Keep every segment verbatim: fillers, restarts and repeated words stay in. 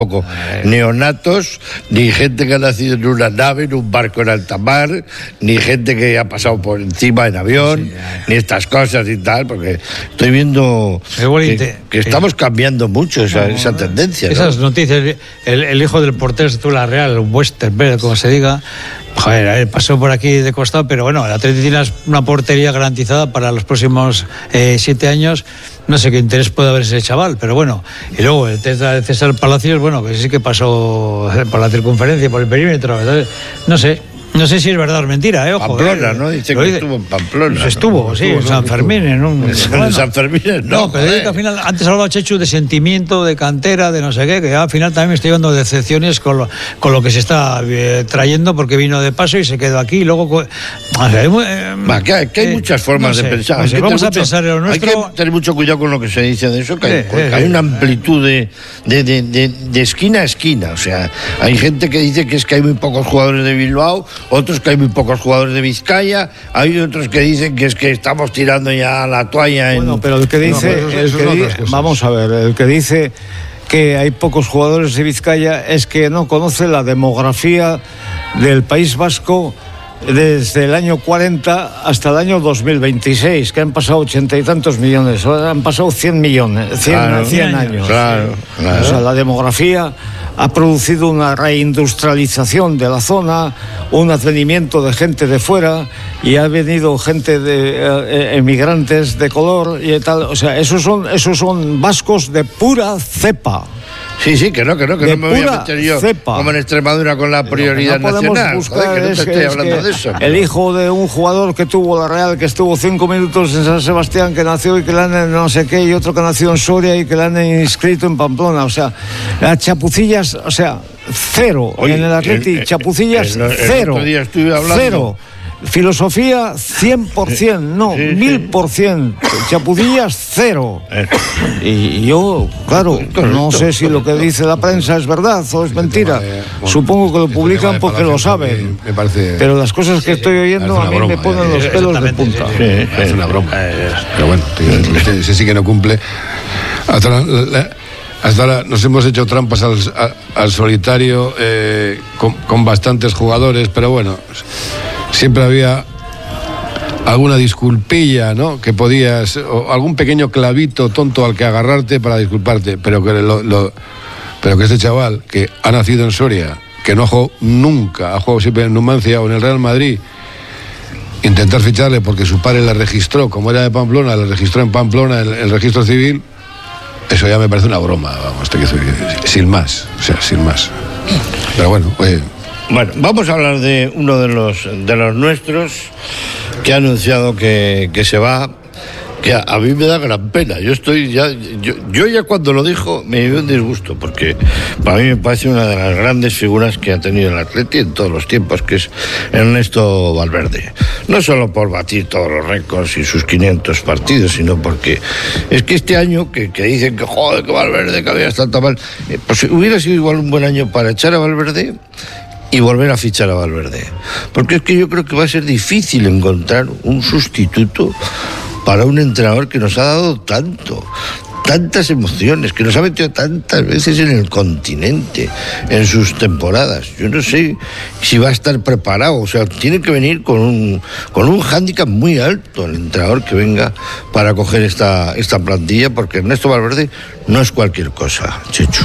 Poco neonatos, ni gente que ha nacido en una nave, en un barco en alta mar, ni gente que ha pasado por encima en avión, sí, ni estas cosas y tal, porque estoy viendo que, que estamos cambiando mucho esa, no, esa tendencia, ¿no? Esas noticias, el, el hijo del portero de Tula Real, Westerberg, como se diga, joder, pasó por aquí de costado, pero bueno, el Atleti tiene una portería garantizada para los próximos eh, siete años. No sé qué interés puede haber ese chaval, pero bueno. Y luego el César, César Palacios, bueno, que sí que pasó por la circunferencia, por el perímetro. Entonces, no sé. No sé si es verdad o mentira, ¿eh? Ojo, Pamplona, eh, ¿no? Dice que dice, estuvo en Pamplona. Pues estuvo, ¿no? Sí, estuvo, en San Fermín. En, un, en bueno, San Fermín, no. No, pero es que al final, antes hablaba Chechu de sentimiento, de cantera, de no sé qué, que al final también me estoy llevando decepciones con lo, con lo que se está eh, trayendo, porque vino de paso y se quedó aquí. Y luego. O sea, eh, Va, que hay, que hay eh, muchas formas no sé, de pensar. No sé, hay vamos a mucho, pensar en lo nuestro. Hay que tener mucho cuidado con lo que se dice de eso, que hay, eh, hay eh, una amplitud de, de, de, de, de esquina a esquina. O sea, hay gente que dice que es que hay muy pocos jugadores de Bilbao, otros que hay muy pocos jugadores de Vizcaya. Hay otros que dicen que es que estamos tirando ya la toalla en... Bueno, pero el que dice, no, el que di... vamos a ver, el que dice que hay pocos jugadores de Vizcaya es que no conoce la demografía del País Vasco desde el año cuarenta hasta el año dos mil veintiséis, que han pasado ochenta y tantos millones, han pasado cien millones, cien, claro, cien años. Claro, claro. O sea, la demografía ha producido una reindustrialización de la zona, un advenimiento de gente de fuera, y ha venido gente de eh, emigrantes de color y tal. O sea, esos son, esos son vascos de pura cepa. Sí, sí, que no, que no, que no me voy a meter yo cepa. Como en Extremadura con la prioridad no nacional. Buscar, joder, que no te estoy hablando de eso. El hijo de un jugador que tuvo la Real, que estuvo cinco minutos en San Sebastián, que nació y que le han no sé qué, y otro que nació en Soria y que le han inscrito en Pamplona. O sea, las chapucillas, o sea, cero. Oye, en el Atleti, el, chapucillas, el, el, cero. El día estuve hablando. Cero. Filosofía cien por ciento, no, sí, sí. mil por ciento. Chapucillas cero. Y yo, claro, no sé si lo que dice la prensa es verdad o es mentira. De, bueno, Supongo que lo publican porque lo saben. Me parece, pero las cosas que sí, estoy oyendo a mí broma, me ponen ya, los pelos de punta. Sí, sí, sí. Es una broma. Pero bueno, ese sí que no cumple. Hasta la, la, Hasta ahora nos hemos hecho trampas al, al solitario eh, con, con bastantes jugadores, pero bueno, siempre había alguna disculpilla, ¿no? Que podías, o algún pequeño clavito tonto al que agarrarte para disculparte, pero que lo, lo, pero que este chaval que ha nacido en Soria, que no ha jugado nunca, ha jugado siempre en Numancia o en el Real Madrid, intentar ficharle porque su padre le registró, como era de Pamplona, le registró en Pamplona el, el registro civil. Eso ya me parece una broma, vamos, sin más, o sea, sin más. Pero bueno, oye. Bueno, vamos a hablar de uno de los de los nuestros que ha anunciado que, que se va, que a, a mí me da gran pena. Yo estoy ya, yo, yo ya cuando lo dijo me dio un disgusto, porque para mí me parece una de las grandes figuras que ha tenido el Atleti en todos los tiempos, que es Ernesto Valverde. No solo por batir todos los récords y sus quinientos partidos, sino porque es que este año que, que dicen que joder, que Valverde, que había estado tan mal, eh, pues hubiera sido igual un buen año para echar a Valverde y volver a fichar a Valverde, porque es que yo creo que va a ser difícil encontrar un sustituto para un entrenador que nos ha dado tanto, tantas emociones, que nos ha metido tantas veces en el continente, en sus temporadas. Yo no sé si va a estar preparado, o sea, tiene que venir con un con un hándicap muy alto el entrenador que venga para coger esta, esta plantilla, porque Ernesto Valverde no es cualquier cosa, Chechu.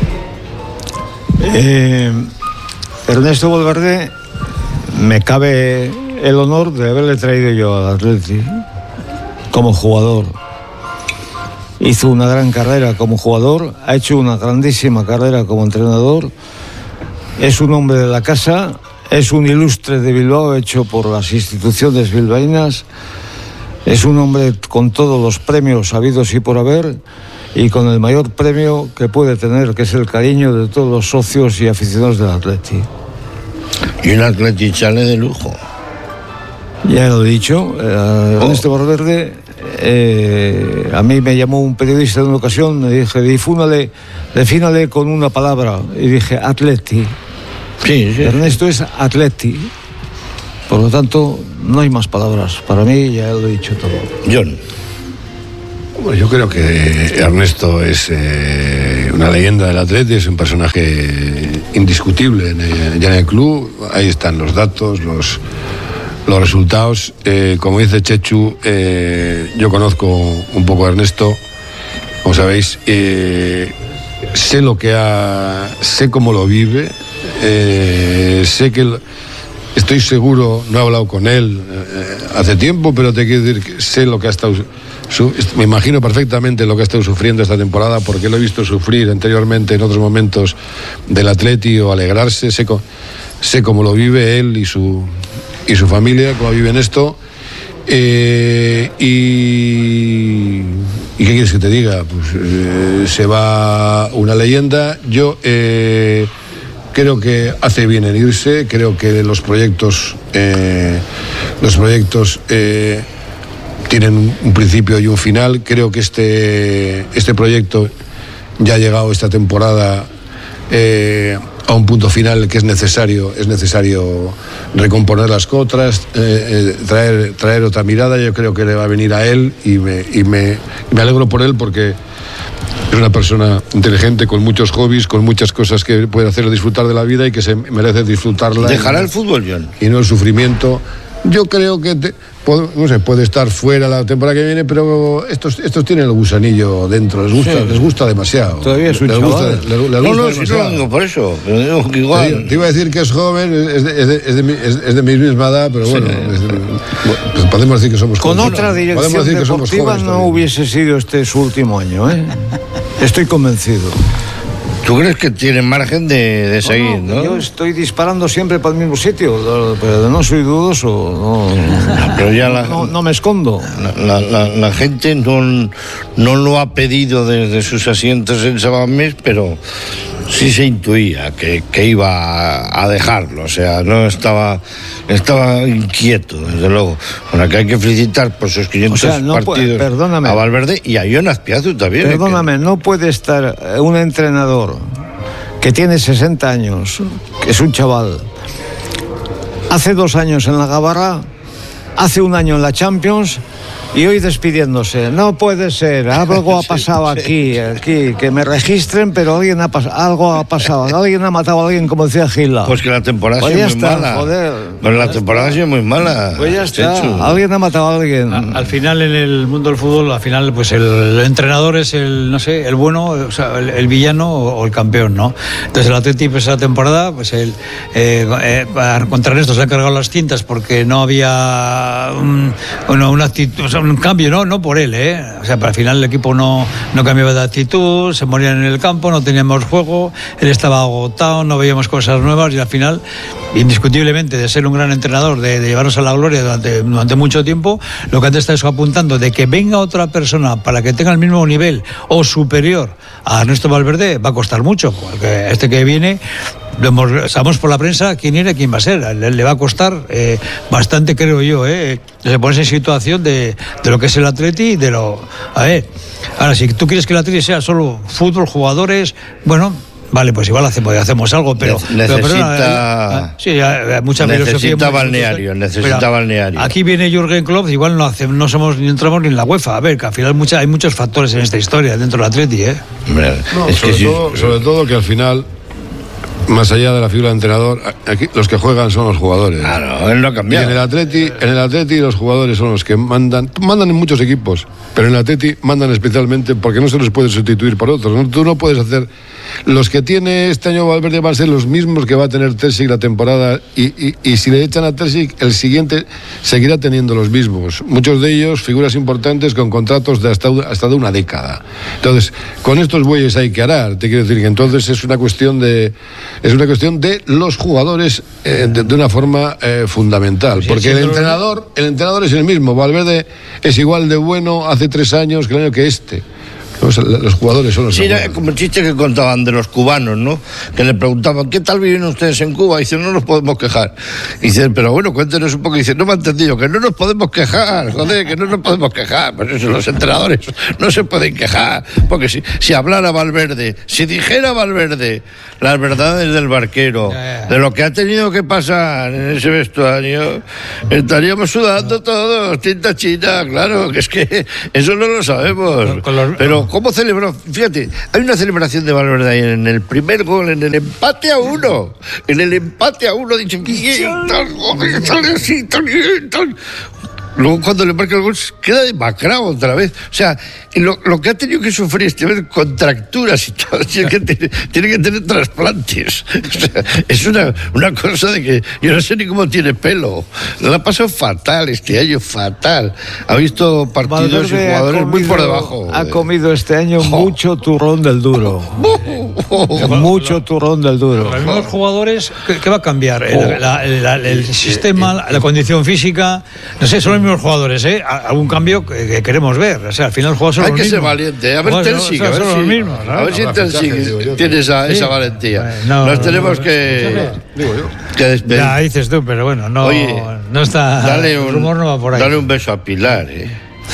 Eh... Ernesto Valverde, me cabe el honor de haberle traído yo al Atleti como jugador. Hizo una gran carrera como jugador, ha hecho una grandísima carrera como entrenador, es un hombre de la casa, es un ilustre de Bilbao hecho por las instituciones bilbaínas, es un hombre con todos los premios habidos y por haber, y con el mayor premio que puede tener, que es el cariño de todos los socios y aficionados del Atleti. Y un Atleti chale de lujo. Ya lo he dicho, eh, Ernesto oh. Valverde, eh, a mí me llamó un periodista en una ocasión, me dije, difúnale, defínale con una palabra, y dije, Atleti. Sí, sí. Ernesto es Atleti. Por lo tanto, no hay más palabras. Para mí ya lo he dicho todo. John. Bueno, yo creo que Ernesto es eh, una leyenda del Atleti, es un personaje indiscutible en el, ya en el club. Ahí están los datos, los, los resultados. Eh, como dice Chechu, eh, yo conozco un poco a Ernesto, como sabéis. Eh, sé lo que ha, sé cómo lo vive, eh, sé que el, estoy seguro, no he hablado con él eh, hace tiempo, pero te quiero decir que sé lo que ha estado, su, me imagino perfectamente lo que ha estado sufriendo esta temporada, porque lo he visto sufrir anteriormente en otros momentos del Atleti o alegrarse. Sé, sé cómo lo vive él y su, y su familia, cómo viven esto. Eh, y, ¿y qué quieres que te diga? Pues eh, se va una leyenda. Yo eh, creo que hace bien en irse. Creo que los proyectos eh, los proyectos eh, tienen un principio y un final. Creo que este este proyecto ya ha llegado esta temporada eh, a un punto final que es necesario, es necesario recomponer las cotras, eh, eh, traer, traer otra mirada. Yo creo que le va a venir a él y me, y me, me alegro por él, porque es una persona inteligente, con muchos hobbies, con muchas cosas que puede hacer disfrutar de la vida y que se merece disfrutarla. ¿Dejará el fútbol, John? Y no el sufrimiento. Yo creo que, te, no sé, puede estar fuera la temporada que viene, pero estos, estos tienen el gusanillo dentro, les gusta, sí. les gusta demasiado. Todavía es un les chaval. Gusta, les, les no, gusta no, si no lo digo por eso, pero digo que igual. Te, te iba a decir que es joven, es de, es de, es de, mi, es, es de mi misma edad, pero bueno, sí. es de, pues podemos decir que somos Con jóvenes. otra dirección decir que deportiva somos no también. hubiese sido este su último año, ¿eh? Estoy convencido. ¿Tú crees que tiene margen de, de seguir, no, no? Yo estoy disparando siempre para el mismo sitio, pero no soy dudoso, no, pero ya la, no, no me escondo. La, la, la gente no, no lo ha pedido desde sus asientos en Sabamés, pero sí se intuía que, que iba a dejarlo, o sea, no estaba, estaba inquieto, desde luego. Bueno, que hay que felicitar por sus quinientos o sea, no partidos puede, a Valverde y a Jon Azpiazu también. Perdóname, ¿eh? que... no puede estar un entrenador que tiene sesenta años, que es un chaval, hace dos años en la Gabarra, hace un año en la Champions y hoy despidiéndose. No puede ser, algo ha pasado aquí, aquí, que me registren, pero alguien ha pas- algo ha pasado, alguien ha matado a alguien, como decía Gila. Pues que la temporada pues ha sido muy está, mala. Joder, pues la temporada ha sido muy mala. Pues ya está, Chechu. alguien ha matado a alguien. A, al final, en el mundo del fútbol, al final, pues el, el entrenador es el, no sé, el bueno, o sea, el, el villano o, o el campeón, ¿no? Entonces el Atleti, pues esa temporada, pues el eh, eh, contra esto se han cargado las cintas porque no había un, bueno, una actitud, o sea, un cambio, ¿no? No por él, ¿eh? O sea, para el final el equipo no, no cambiaba de actitud, se morían en el campo, no teníamos juego, él estaba agotado, no veíamos cosas nuevas y al final, indiscutiblemente, de ser un gran entrenador, de, de llevarnos a la gloria durante, durante mucho tiempo, lo que antes está eso apuntando de que venga otra persona para que tenga el mismo nivel o superior a Ernesto Valverde va a costar mucho, porque este que viene, lo hemos, sabemos por la prensa quién era y quién va a ser, le, le va a costar eh, bastante, creo yo, eh, se pone en situación de, de lo que es el Atleti y de lo... A ver, ahora si tú quieres que el Atleti sea solo fútbol, jugadores, bueno... Vale, pues igual hacemos, hacemos algo, pero... necesita... Pero, perdona, eh, sí, hay mucha necesita filosofía... balneario, necesita pero balneario. Aquí viene Jürgen Klopp, igual no, hace, no somos ni entramos ni en la UEFA. A ver, que al final mucha, hay muchos factores en esta historia dentro del Atleti, ¿eh? No, es sobre, que todo, sí. sobre todo que al final, más allá de la figura del entrenador, aquí los que juegan son los jugadores. Claro, él no ha cambiado. Y en el Atleti, en el Atleti los jugadores son los que mandan, mandan en muchos equipos, pero en el Atleti mandan especialmente porque no se les puede sustituir por otros. ¿no? Tú no puedes hacer... Los que tiene este año Valverde van a ser los mismos que va a tener Terzic la temporada y, y, y si le echan a Terzic, el siguiente seguirá teniendo los mismos. Muchos de ellos figuras importantes con contratos de hasta, hasta de una década. Entonces, con estos bueyes hay que arar. Te quiero decir que entonces es una cuestión de es una cuestión de los jugadores eh, de, de una forma eh, fundamental. Sí, porque el entrenador, el entrenador es el mismo. Valverde es igual de bueno hace tres años que el año que este. Los jugadores son los sí, era como el chiste que contaban de los cubanos, ¿no? Que le preguntaban, ¿qué tal viven ustedes en Cuba? Y dicen, no nos podemos quejar. Y dicen, pero bueno, cuéntenos un poco. Y dicen, no me han entendido, que no nos podemos quejar, joder, que no nos podemos quejar. Pues eso, los entrenadores no se pueden quejar. Porque si, si hablara Valverde, si dijera Valverde las verdades del barquero, de lo que ha tenido que pasar en ese vestuario, estaríamos sudando todos, tinta china, claro, que es que eso no lo sabemos. Pero ¿cómo celebró? Fíjate, hay una celebración de Valverde ahí en el primer gol, en el empate a uno. En el empate a uno, dice, sale así, tan bien, tan... Luego cuando le marca el gol queda demacrado otra vez. O sea, lo, lo que ha tenido que sufrir este ver contracturas y todo, tiene que tener, tiene que tener trasplantes. O sea, es una, una cosa de que yo no sé ni cómo tiene pelo. Lo ha pasado fatal este año, fatal. Ha visto partidos Valverde y jugadores comido, muy por debajo. Ha comido este año oh. mucho turrón del duro. Oh, oh, oh. Mucho turrón del duro. Los mismos jugadores, ¿qué, qué va a cambiar? Oh. El, la, la, el, el sistema, la condición física, no sé, son los mismos jugadores, ¿eh? Algún cambio que, que queremos ver. O sea, al final los jugadores son Hay los que mismos. ser valiente. A ver, Terzi, a ver si, mismos, ¿no? a ver si Terzi tiene esa, esa valentía. No, Nos tenemos no, que, que despedir. Ya dices tú, pero bueno, no, Oye, no está. Dale un, el rumor no va por ahí. Dale un beso a Pilar, ¿eh?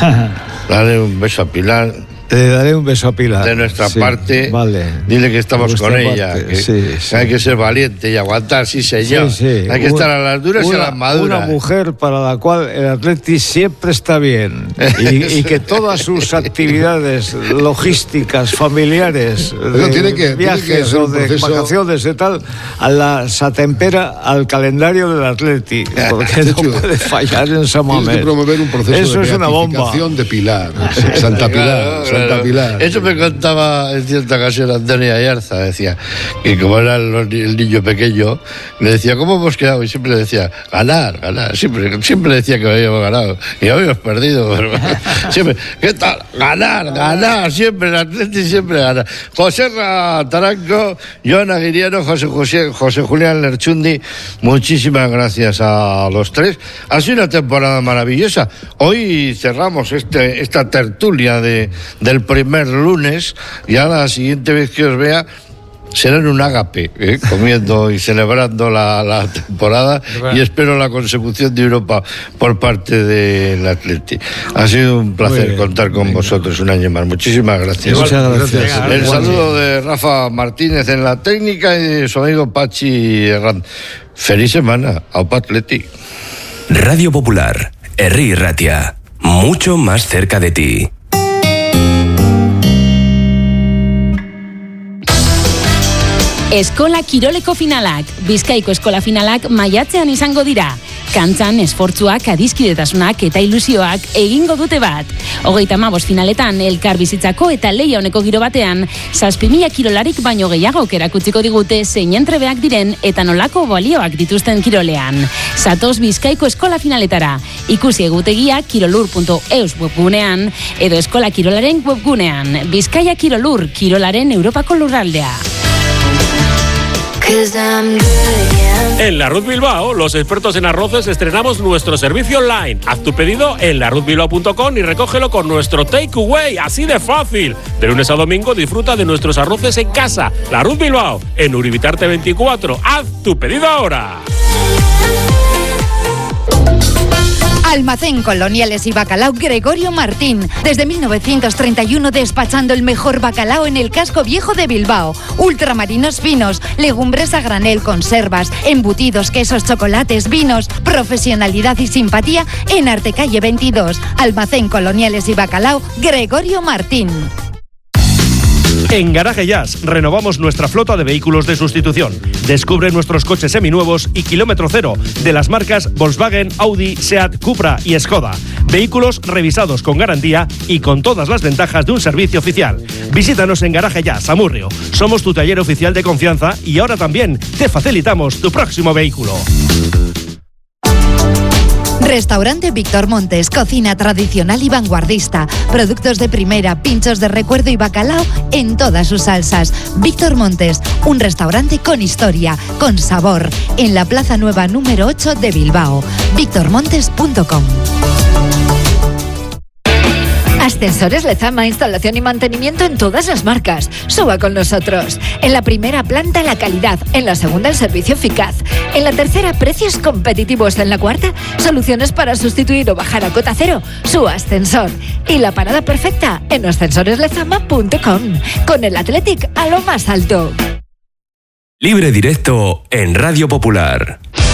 Dale un beso a Pilar. Te daré un beso a Pilar. De nuestra sí, parte, vale. Dile que estamos con parte, ella. Que, sí, sí. que hay que ser valiente y aguantar, sí, señor. Sí, sí. Hay que una, estar a las duras una, y a las maduras. Una mujer para la cual el Atleti siempre está bien. Y, y que todas sus actividades logísticas, familiares, de tiene que, viajes tiene que o de proceso... vacaciones y tal, a las atempera al calendario del Atleti. Porque no puede fallar en San Mamés. Tienes que promover un proceso Eso de es una bomba. de Pilar. Santa Pilar. Claro, Santa Pilar. Eso me contaba en cierta ocasión Antonio Ayarza, decía que como era el, el niño pequeño, le decía, ¿cómo hemos quedado? Y siempre le decía, ganar, ganar, siempre, siempre decía que habíamos ganado y habíamos perdido, pero siempre, ¿qué tal? Ganar, ganar, siempre, el Atleti siempre gana. José Taranco, Joan Aguiriano, José, José, José Julián Lerchundi, muchísimas gracias a los tres. Ha sido una temporada maravillosa. Hoy cerramos este, esta tertulia de, del primer lunes, ya la siguiente vez que os vea será en un ágape, ¿eh? comiendo y celebrando la, la temporada y espero la consecución de Europa por parte del Atleti. Ha sido un placer contar con Venga. vosotros un año más. Muchísimas gracias. Muchas gracias. gracias. El saludo de Rafa Martínez en la técnica y de su amigo Pachi Herrán. Feliz semana. Aupa Atleti. Radio Popular, Herri Ratia, mucho más cerca de ti. Eskola Kiroleko finalak, Bizkaiko eskola finalak maiatzean izango dira. Kantzan, esfortzuak, adiskidetasunak eta ilusioak egingo dute bat. Hogeita hamabost finaletan, elkar bizitzako eta leia honeko giro batean, zazpi mila kirolarik baino gehiagok erakutsiko digute zein entrebeak diren eta nolako balioak dituzten kirolean. Zatoz Bizkaiko eskola finaletara. Ikusi egutegia kirolur puntu eus webgunean edo eskola kirolaren webgunean. Bizkaia Kirolur, kirolaren Europako lurraldea. En La Ruz Bilbao, los expertos en arroces estrenamos nuestro servicio online. Haz tu pedido en la ruz bilbao punto com y recógelo con nuestro takeaway, así de fácil. De lunes a domingo disfruta de nuestros arroces en casa. La Ruz Bilbao, en Uribitarte veinticuatro. Haz tu pedido ahora. Almacén Coloniales y Bacalao Gregorio Martín. Desde mil novecientos treinta y uno despachando el mejor bacalao en el casco viejo de Bilbao. Ultramarinos finos, legumbres a granel, conservas, embutidos, quesos, chocolates, vinos. Profesionalidad y simpatía en Artecalle veintidós. Almacén Coloniales y Bacalao Gregorio Martín. En Garaje Jazz renovamos nuestra flota de vehículos de sustitución. Descubre nuestros coches seminuevos y kilómetro cero de las marcas Volkswagen, Audi, Seat, Cupra y Skoda. Vehículos revisados con garantía y con todas las ventajas de un servicio oficial. Visítanos en Garaje Jazz, Amurrio. Somos tu taller oficial de confianza y ahora también te facilitamos tu próximo vehículo. Restaurante Víctor Montes, cocina tradicional y vanguardista, productos de primera, pinchos de recuerdo y bacalao en todas sus salsas. Víctor Montes, un restaurante con historia, con sabor, en la Plaza Nueva número ocho de Bilbao. víctor montes punto com. Ascensores Lezama, instalación y mantenimiento en todas las marcas. Suba con nosotros. En la primera planta, la calidad. En la segunda, el servicio eficaz. En la tercera, precios competitivos. En la cuarta, soluciones para sustituir o bajar a cota cero su ascensor. Y la parada perfecta en ascensores lezama punto com. Con el Athletic a lo más alto. Libre directo en Radio Popular.